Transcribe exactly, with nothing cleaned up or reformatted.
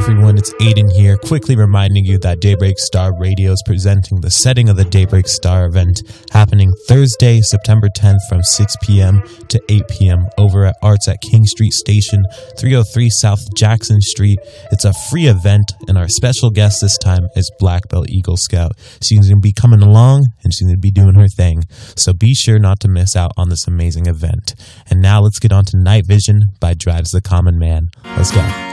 everyone, it's Aiden here, quickly reminding you that Daybreak Star Radio is presenting the setting of the Daybreak Star event happening Thursday, September tenth from six p.m. to eight p.m. over at Arts at King Street Station, three oh three South Jackson Street. It's a free event, and our special guest this time is Black Belt Eagle Scout. She's going to be coming along, and she's going to be doing her thing, so be sure not to miss out on this amazing event. And now let's get on to Night Vision by Drives the Common Man. Let's go.